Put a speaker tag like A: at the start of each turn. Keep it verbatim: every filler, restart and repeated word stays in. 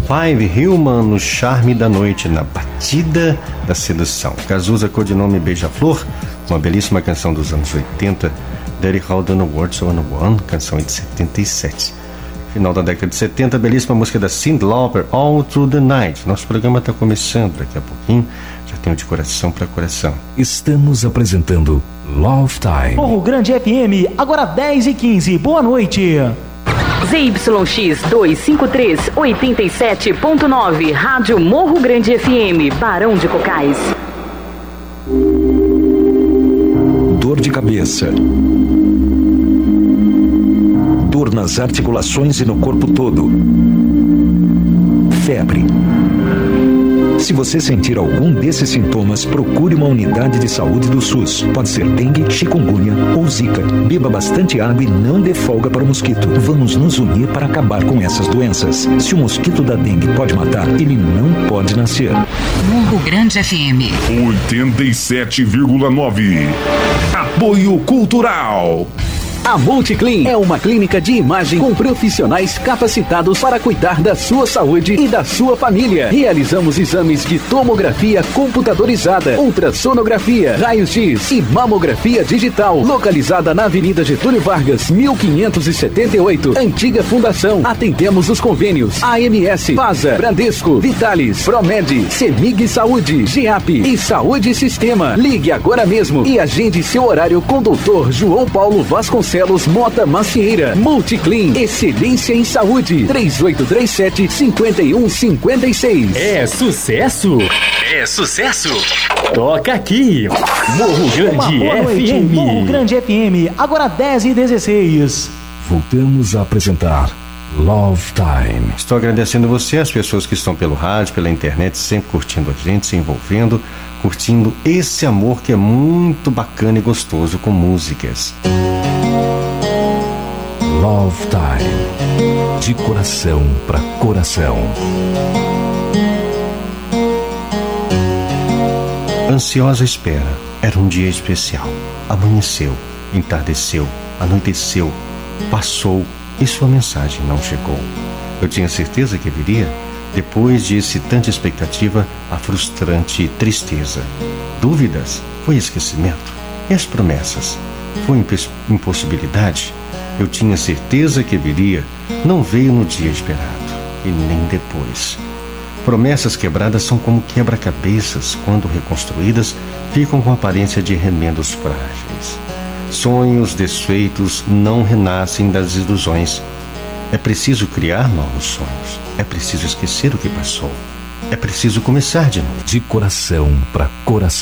A: Five Human no charme da noite, na batida da sedução. Cazuza, codinome Beija-Flor, uma belíssima canção dos anos oitenta. Daddy Hold on the Words on One, canção de setenta e sete. Final da década de setenta, belíssima música da Cyndi Lauper, All Through the Night. Nosso programa está começando daqui a pouquinho, já tenho de coração para coração.
B: Estamos apresentando Love Time.
C: Morro Grande F M, agora dez e quinze. Boa noite.
D: Z Y X duzentos e cinquenta e três, oitenta e sete ponto nove, Rádio Morro Grande F M, Barão de Cocais.
B: Dor de cabeça. Dor nas articulações e no corpo todo. Febre. Se você sentir algum desses sintomas, procure uma unidade de saúde do SUS. Pode ser dengue, chikungunya ou zika. Beba bastante água e não dê folga para o mosquito. Vamos nos unir para acabar com essas doenças. Se o mosquito da dengue pode matar, ele não pode nascer.
E: Morro Grande F M
F: oitenta e sete vírgula nove. Apoio Cultural.
G: A Multiclean é uma clínica de imagem com profissionais capacitados para cuidar da sua saúde e da sua família. Realizamos exames de tomografia computadorizada, ultrassonografia, raios-x e mamografia digital. Localizada na Avenida Getúlio Vargas, mil quinhentos e setenta e oito, Antiga Fundação. Atendemos os convênios A M S, Pasa, Bradesco, Vitalis, Promed, Semig Saúde, GEAP e Saúde Sistema. Ligue agora mesmo e agende seu horário com doutor João Paulo Vasconcelos Mota Macieira. Multiclean, excelência em saúde. três oito três sete, cinco um cinco seis.
C: É sucesso?
H: É sucesso?
C: Toca aqui. Morro Grande F M. Morro Grande F M, agora dez e dezesseis.
B: Voltamos a apresentar Love Time.
A: Estou agradecendo você, as pessoas que estão pelo rádio, pela internet, sempre curtindo a gente, se envolvendo, curtindo esse amor que é muito bacana e gostoso com músicas.
B: Love Time. De coração para coração.
A: Ansiosa espera. Era um dia especial. Amanheceu, entardeceu, anoiteceu, passou e sua mensagem não chegou. Eu tinha certeza que viria. Depois de excitante expectativa, a frustrante tristeza. Dúvidas? Foi esquecimento. E as promessas? Foi impossibilidade? Eu tinha certeza que viria, não veio no dia esperado, e nem depois. Promessas quebradas são como quebra-cabeças, quando reconstruídas, ficam com aparência de remendos frágeis. Sonhos desfeitos não renascem das ilusões. É preciso criar novos sonhos. É preciso esquecer o que passou. É preciso começar de novo.
B: De coração para coração.